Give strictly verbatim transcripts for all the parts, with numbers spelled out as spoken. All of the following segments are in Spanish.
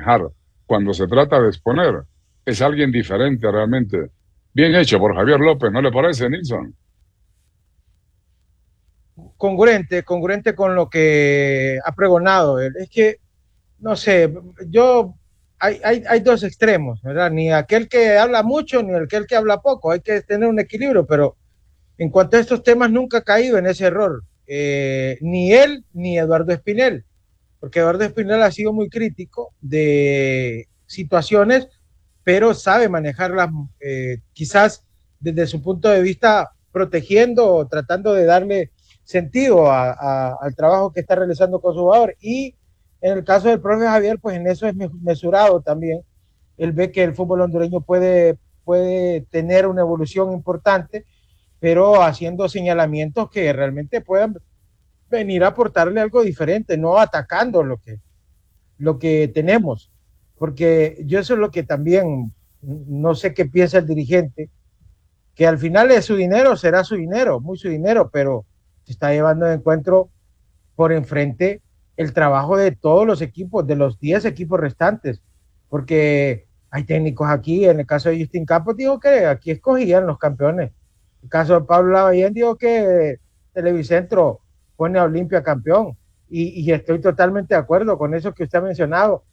manejar. Cuando se trata de exponer, es alguien diferente realmente. Bien hecho por Javier López, ¿no le parece, Nilsson? Congruente, congruente con lo que ha pregonado él. Es que, no sé, yo, hay, hay, hay dos extremos, ¿verdad? Ni aquel que habla mucho, ni aquel que habla poco. Hay que tener un equilibrio, pero en cuanto a estos temas, nunca ha caído en ese error. Eh, ni él, ni Eduardo Espinel, porque Eduardo Espinel ha sido muy crítico de situaciones, pero sabe manejarlas, eh, quizás desde su punto de vista, protegiendo o tratando de darle sentido a, a, al trabajo que está realizando con su jugador. Y en el caso del profe Javier, pues en eso es mesurado también. Él ve que el fútbol hondureño puede, puede tener una evolución importante, pero haciendo señalamientos que realmente puedan venir a aportarle algo diferente, no atacando lo que, lo que tenemos. Porque yo eso es lo que también no sé qué piensa el dirigente, que al final es su dinero, será su dinero, muy su dinero, pero se está llevando de encuentro por enfrente el trabajo de todos los equipos, de los diez equipos restantes, porque hay técnicos aquí, en el caso de Justin Campos, dijo que aquí escogían los campeones. En el caso de Pablo Lavallén, dijo que Televicentro pone a Olimpia campeón, y, y estoy totalmente de acuerdo con eso que usted ha mencionado.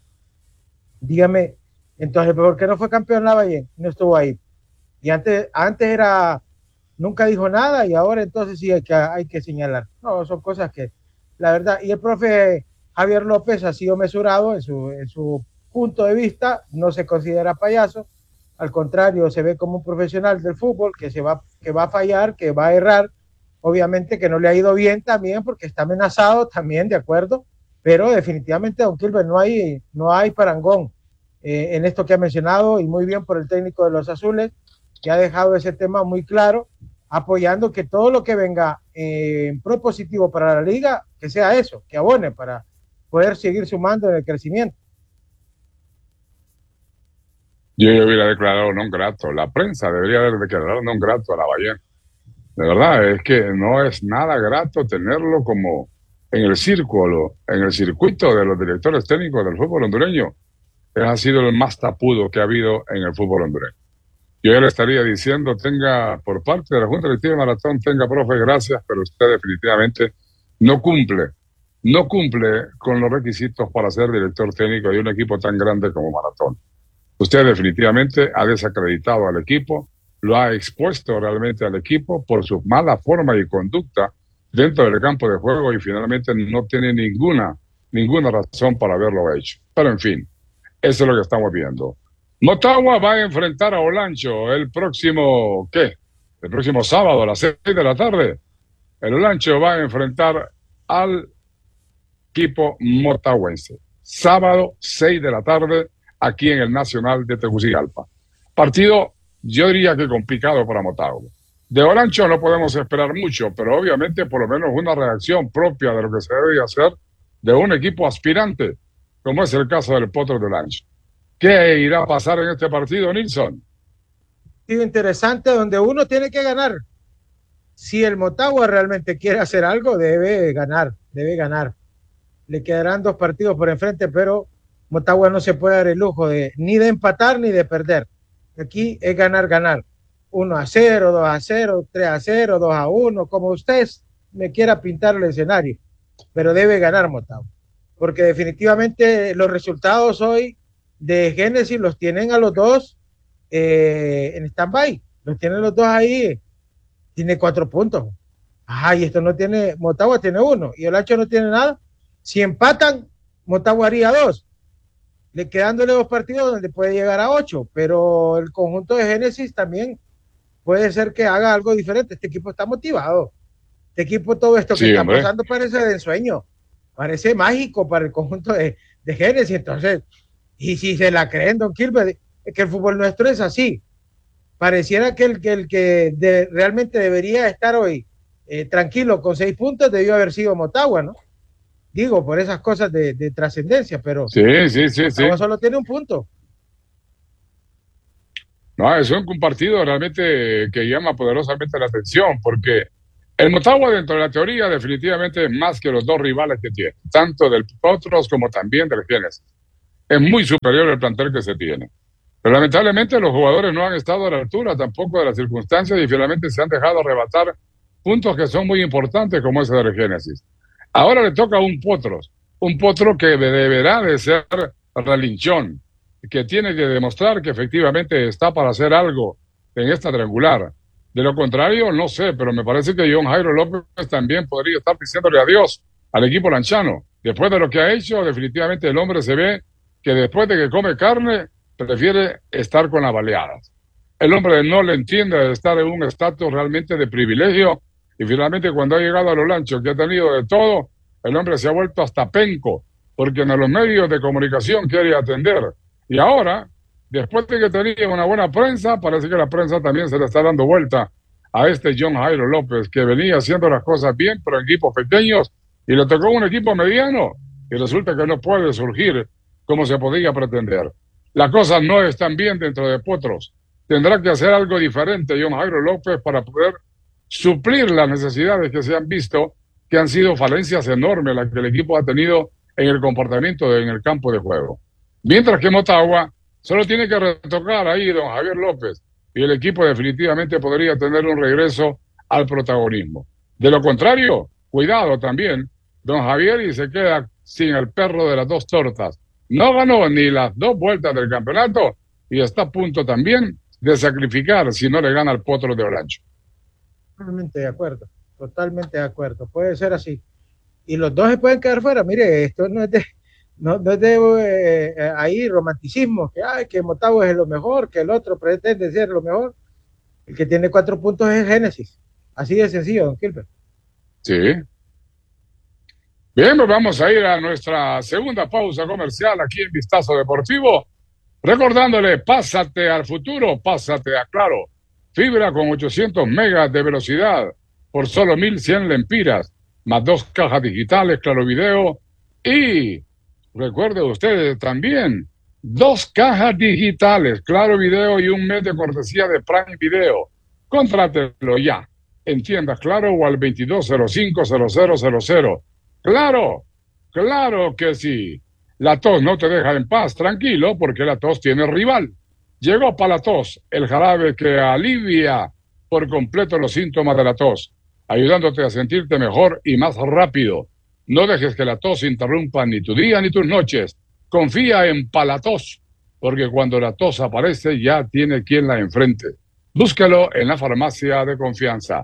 Dígame, entonces, ¿por qué no fue campeón Lavallén? No estuvo ahí. Y antes, antes era, nunca dijo nada y ahora entonces sí hay que, hay que señalar. No, son cosas que, la verdad, y el profe Javier López ha sido mesurado en su, en su punto de vista, no se considera payaso, al contrario, se ve como un profesional del fútbol que, se va, que va a fallar, que va a errar, obviamente que no le ha ido bien también porque está amenazado también, de acuerdo, pero definitivamente, don Kilber, no hay, no hay parangón eh, en esto que ha mencionado y muy bien por el técnico de los Azules, que ha dejado ese tema muy claro, apoyando que todo lo que venga eh, en propositivo para la liga, que sea eso, que abone para poder seguir sumando en el crecimiento. Yo ya hubiera declarado non grato. La prensa debería haber declarado non grato a Lavallén. De verdad, es que no es nada grato tenerlo como en el círculo, en el circuito de los directores técnicos del fútbol hondureño. Él ha sido el más tapudo que ha habido en el fútbol hondureño. Yo ya le estaría diciendo, tenga, por parte de la Junta Directiva de Maratón, tenga, profe, gracias, pero usted definitivamente no cumple, no cumple con los requisitos para ser director técnico de un equipo tan grande como Maratón. Usted definitivamente ha desacreditado al equipo, lo ha expuesto realmente al equipo por su mala forma y conducta dentro del campo de juego y finalmente no tiene ninguna, ninguna razón para haberlo hecho. Pero en fin, eso es lo que estamos viendo. Motagua va a enfrentar a Olancho el próximo, ¿qué? El próximo sábado a las seis de la tarde. El Olancho va a enfrentar al equipo motahuense. Sábado, seis de la tarde, aquí en el Nacional de Tegucigalpa. Partido, yo diría que complicado para Motagua. De Olancho no podemos esperar mucho, pero obviamente por lo menos una reacción propia de lo que se debe hacer de un equipo aspirante, como es el caso del Potro de Olancho. ¿Qué irá a pasar en este partido, Nilsson? Partido interesante donde uno tiene que ganar. Si el Motagua realmente quiere hacer algo, debe ganar, debe ganar. Le quedarán dos partidos por enfrente, pero Motagua no se puede dar el lujo de ni de empatar ni de perder. Aquí es ganar, ganar. uno a cero, dos a cero, tres a cero, dos a uno, como usted me quiera pintar el escenario, pero debe ganar Motagua, porque definitivamente los resultados hoy de Génesis los tienen a los dos eh, en stand-by, los tienen los dos ahí, tiene cuatro puntos. Ajá, y esto no tiene, Motagua tiene uno, y el Hacho no tiene nada. Si empatan, Motagua haría dos, le quedándole dos partidos donde puede llegar a ocho, pero el conjunto de Génesis también puede ser que haga algo diferente. Este equipo está motivado. Este equipo, todo esto que Sí, está hombre. pasando parece de ensueño, parece mágico para el conjunto de, de Génesis. Entonces, y si se la creen, don Gilbert, es que el fútbol nuestro es así. Pareciera que el que, el que de, realmente debería estar hoy eh, tranquilo con seis puntos debió haber sido Motagua, ¿no? Digo, por esas cosas de, de trascendencia, pero Sí, sí, sí, sí. Motagua solo tiene un punto. No, es un partido realmente que llama poderosamente la atención, porque el Motagua dentro de la teoría definitivamente es más que los dos rivales que tiene, tanto del Potros como también del Génesis. es muy superior el plantel que se tiene. Pero lamentablemente los jugadores no han estado a la altura tampoco de las circunstancias y finalmente se han dejado arrebatar puntos que son muy importantes como ese de Génesis. Ahora le toca a un Potros, un Potro que deberá de ser relinchón, que tiene que demostrar que efectivamente está para hacer algo en esta triangular. De lo contrario, no sé, pero me parece que John Jairo López también podría estar diciéndole adiós al equipo lanchano. Después de lo que ha hecho, definitivamente el hombre se ve que después de que come carne, prefiere estar con las baleadas. El hombre no le entiende de estar en un estatus realmente de privilegio y finalmente cuando ha llegado a los lanchos, que ha tenido de todo, el hombre se ha vuelto hasta penco, porque en los medios de comunicación quiere atender. Y ahora, después de que tenía una buena prensa, parece que la prensa también se le está dando vuelta a este John Jairo López, que venía haciendo las cosas bien, pero en equipos pequeños, y le tocó un equipo mediano, y resulta que no puede surgir como se podía pretender. Las cosas no están bien dentro de Potros. Tendrá que hacer algo diferente John Jairo López para poder suplir las necesidades que se han visto, que han sido falencias enormes las que el equipo ha tenido en el comportamiento de, en el campo de juego. Mientras que Motagua solo tiene que retocar ahí don Javier López y el equipo definitivamente podría tener un regreso al protagonismo. De lo contrario, cuidado también, don Javier y se queda sin el perro de las dos tortas. No ganó ni las dos vueltas del campeonato y está a punto también de sacrificar si no le gana al Potro de Olancho. Totalmente de acuerdo, totalmente de acuerdo. Puede ser así. Y los dos se pueden quedar fuera. Mire, esto no es de, no, no es de eh, ahí romanticismo, que, ay, que Motagua es lo mejor, que el otro pretende ser lo mejor. El que tiene cuatro puntos es Génesis. Así de sencillo, don Gilbert. Sí. Bien, pues vamos a ir a nuestra segunda pausa comercial aquí en Vistazo Deportivo. Recordándole, pásate al futuro, pásate a Claro. Fibra con ochocientos megas de velocidad por solo mil cien lempiras, más dos cajas digitales, Claro Video. Y recuerde ustedes también, dos cajas digitales, Claro Video y un mes de cortesía de Prime Video. Contrátelo ya en tiendas Claro o al veintidós cero cinco cero cero cero cero. Claro, claro que sí. La tos no te deja en paz, tranquilo, porque la tos tiene rival. Llegó Palatos, el jarabe que alivia por completo los síntomas de la tos, ayudándote a sentirte mejor y más rápido. No dejes que la tos interrumpa ni tu día ni tus noches. Confía en Palatos, porque cuando la tos aparece ya tiene quien la enfrente. Búscalo en la farmacia de confianza.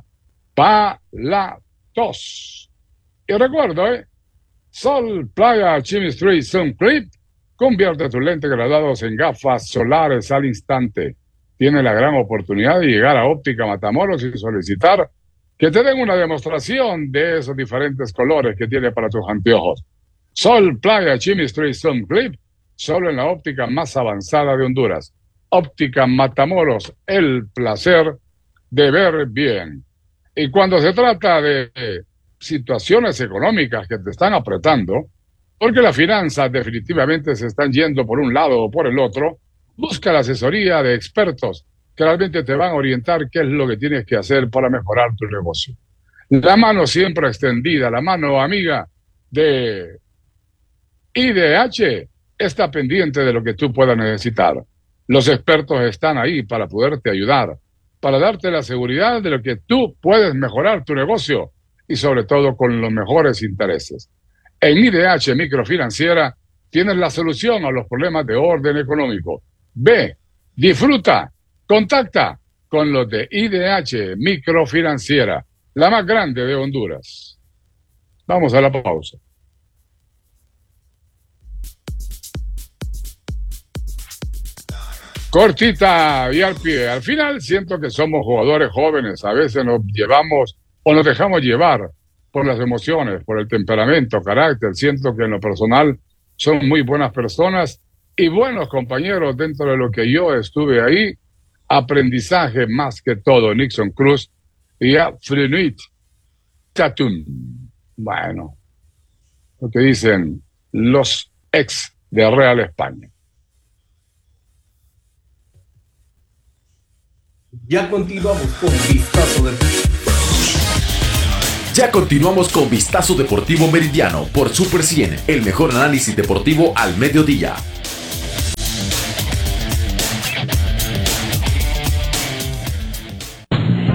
Palatos. Y recuerdo, ¿eh? Sol Playa Chemistry Sun Clip convierte tus lentes graduados en gafas solares al instante. Tiene la gran oportunidad de llegar a Óptica Matamoros y solicitar que te den una demostración de esos diferentes colores que tiene para tus anteojos. Sol Playa Chemistry Sun Clip, solo en la óptica más avanzada de Honduras. Óptica Matamoros, el placer de ver bien. Y cuando se trata de situaciones económicas que te están apretando, porque las finanzas definitivamente se están yendo por un lado o por el otro, busca la asesoría de expertos que realmente te van a orientar qué es lo que tienes que hacer para mejorar tu negocio. La mano siempre extendida, la mano amiga de I D H está pendiente de lo que tú puedas necesitar. Los expertos están ahí para poderte ayudar, para darte la seguridad de lo que tú puedes mejorar tu negocio y sobre todo con los mejores intereses. En I D H Microfinanciera tienes la solución a los problemas de orden económico. Ve, disfruta, contacta con los de I D H Microfinanciera, la más grande de Honduras. Vamos a la pausa. Cortita y al pie. Al final siento que somos jugadores jóvenes. A veces nos llevamos o nos dejamos llevar por las emociones, por el temperamento, carácter. Siento que en lo personal son muy buenas personas y buenos compañeros dentro de lo que yo estuve ahí. Aprendizaje más que todo, Nixon Cruz y a Frenuit Tatun. Bueno, lo que dicen los ex de Real España. Ya continuamos con Vistazo Deportivo. Ya continuamos con Vistazo Deportivo Meridiano por Super cien, el mejor análisis deportivo al mediodía.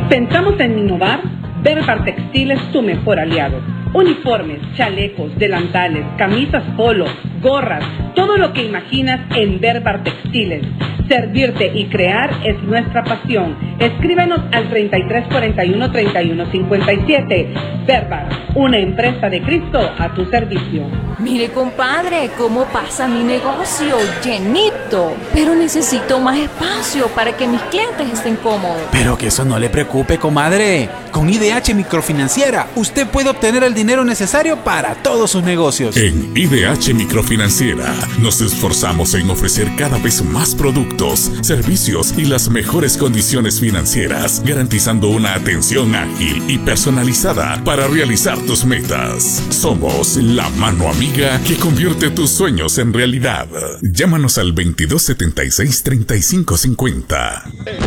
Pensamos en innovar. Berbar Textil es tu mejor aliado. Uniformes, chalecos, delantales, camisas polo, gorras, todo lo que imaginas en Berbar Textiles. Servirte y crear es nuestra pasión. Escríbenos al treinta y tres cuarenta y uno treinta y uno cincuenta y siete. Berbar, una empresa de Cristo a tu servicio. Mire, compadre, cómo pasa mi negocio, llenito. Pero necesito más espacio para que mis clientes estén cómodos. Pero que eso no le preocupe, comadre. Con I D H Microfinanciera, usted puede obtener el dinero necesario para todos sus negocios. En I D H Microfinanciera nos esforzamos en ofrecer cada vez más productos, servicios y las mejores condiciones financieras, garantizando una atención ágil y personalizada para realizar tus metas. Somos la mano amiga que convierte tus sueños en realidad. Llámanos al veintidós setenta y seis treinta y cinco cincuenta.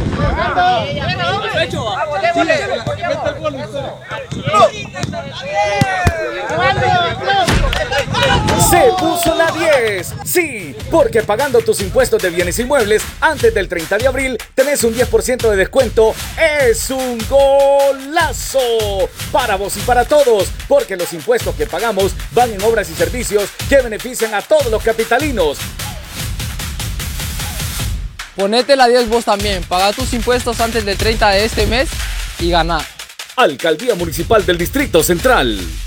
Se puso la diez. Sí, porque pagando tus impuestos de bienes inmuebles antes del treinta de abril tenés un diez por ciento de descuento. Es un golazo para vos y para todos, porque los impuestos que pagamos van en obras y servicios que benefician a todos los capitalinos. Ponete la diez vos también. Paga tus impuestos antes del treinta de este mes y ganá. Alcaldía Municipal del Distrito Central.